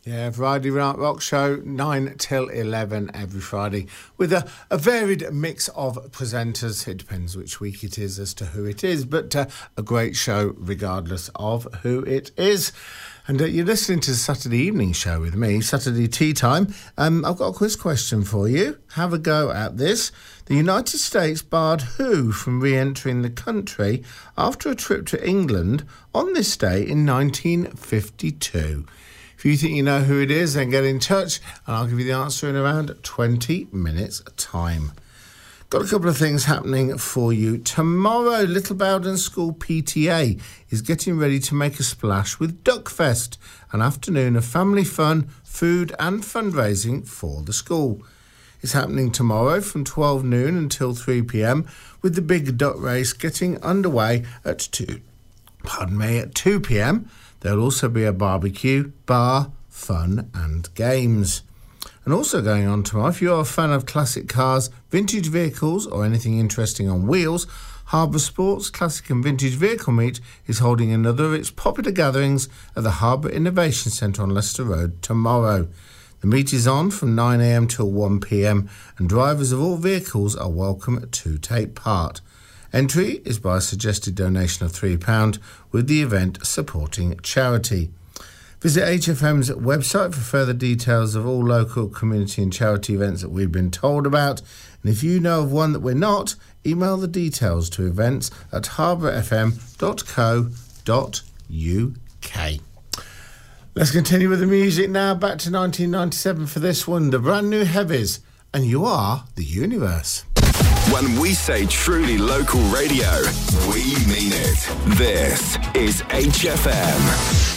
Yeah, Friday Night Rock Show, 9 till 11 every Friday, with a varied mix of presenters. It depends which week it is as to who it is, but a great show regardless of who it is. And you're listening to the Saturday evening show with me, Saturday Tea Time. I've got a quiz question for you. Have a go at this. The United States barred who from re-entering the country after a trip to England on this day in 1952? If you think you know who it is, then get in touch and I'll give you the answer in around 20 minutes' time. Got a couple of things happening for you. Tomorrow, Little Bowden School PTA is getting ready to make a splash with Duckfest, an afternoon of family fun, food and fundraising for the school. It's happening tomorrow from 12 noon until 3 p.m, with the big duck race getting underway at 2 p.m. There'll also be a barbecue, bar, fun and games. And also going on tomorrow, if you're a fan of classic cars, vintage vehicles or anything interesting on wheels, Harbour Sports Classic and Vintage Vehicle Meet is holding another of its popular gatherings at the Harbour Innovation Centre on Leicester Road tomorrow. The meet is on from 9 a.m. till 1 p.m, and drivers of all vehicles are welcome to take part. Entry is by a suggested donation of £3, with the event supporting charity. Visit HFM's website for further details of all local community and charity events that we've been told about. And if you know of one that we're not, email the details to events@harbourfm.co.uk. Let's continue with the music now. Back to 1997 for this one, the brand new Heavies, and You Are the Universe. When we say truly local radio, we mean it. This is HFM.